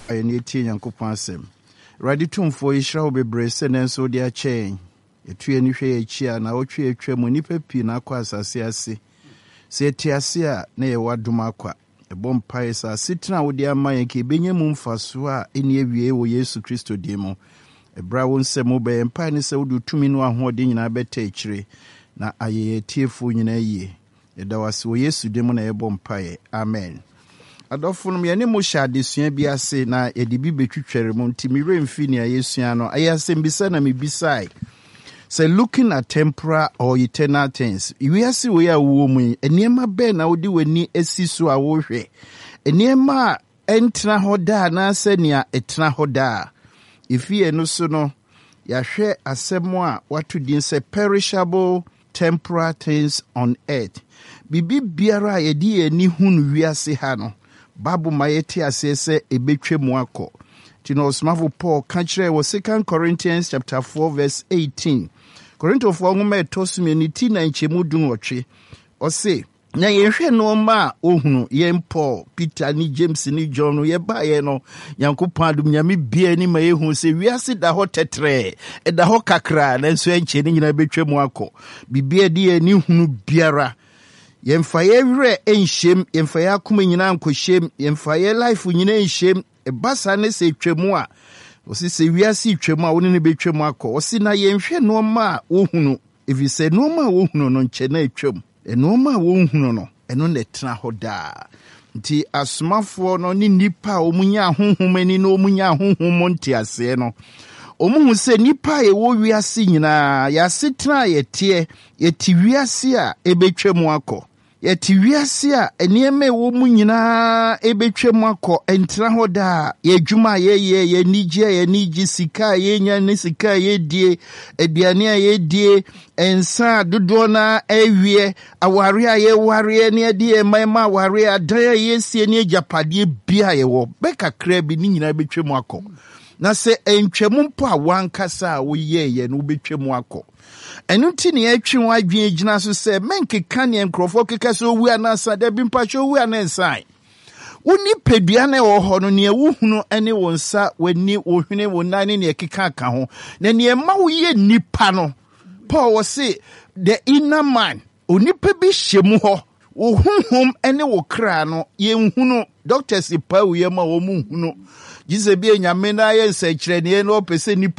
Ayeni eti Nyankopɔn asɛm. Radi tumfo Israel wo bebre se nenso de akyɛn. Etu ani hwɛ echi a na wotwe etwa mu nipa pi na akɔ asase ase. Se etiase a na ye wadom akwa. Ebo mpae sa sitena wo de ama yɛn ke benye mu mfaso a eni awie wo Yesu Kristo di mu. Ebra wo nsɛm wo bɛyɛ mpae ne sɛ wo du tumi no ahode nyina bɛta ekyire na ayɛ tiefo nyina yie. Eda wase wo Yesu di mu na yɛbɔ mpae. Amen. Adofo no me ne mo hya adesua bi ase na yɛde bi betwitwere mu nti me remfi ne ayesua no ayasɛm bisa na me bisai. Say looking at temporal or eternal things. We are see we are woman. Eniema ben na odi weni esi so a wo hwe. Eniema entra hoda na senia etra hoda. Ifie no so no ya hwe asemo a watu din say perishable temporal things on earth. Bibi biara yedi eni hunu wiase ha no. Babu mayeti asese ebetwe mu akọ. Tino Smavo Paul kanchire wo 2 Corinthians chapter 4 verse 18. Korinto fo nwoma etosumi ni ti na nchemu dunwotwe. O se na yenhwe no ma ohunu yen Paul, Peter ni James ni John ye ba ye no Nyankopɔn adum nyame bia ni ma yehu se wiase da ho tetre e da ho kakra na nso enche ni nyina betwa mu akọ. Bibia di ani hunu biara. Yemfa ye wre enhyem, yemfa ye akoma nyina ankohyem, yemfa ye life nyina enhyem. Basa ne se twemu a osi se wiase twemu a woni ne betwemu akọ osi na yenhwe no ma ohunu evi se no ma ohunu no nche na etwem eno ma ohunu no eno na tena hoda nti asomafo no ni nipa omunya ahonhom ani no omunya ahonhom ntiase no omuhu se nipa ye wo wiase nyina ya setena yeti wiase a ebetwemu akọ yeti wiase a enieme wo mu nyina ebetwemu akọ entra hoda ye dwuma ye niji sika ye nya ne sika ye die aduane a ye die ensa dodo na awie aware a ye ware ne de ema aware adan ye sie ne japade bia ye wo bekakra bi ni nyina betwemu akọ na se entwemu mpo a wankasa wo ye no betwemu akọ. Enu ti ne atwi ho adwen gina so se menkeka ne nkrofo keka so wu anasa da bi mpacho wu anensan woni pedua na wo ho no ne wuhunu ene wonsa wani wohwene wonane ne keka aka ho na ne ma wo ye nipa no Paul was say the inner man onipa bi hyemu ho wo honhom ene wo kra no ye nhunu doctors pa wo ye ma wo mu hunu gise bi enyame na ye nsa kire ne no pese ni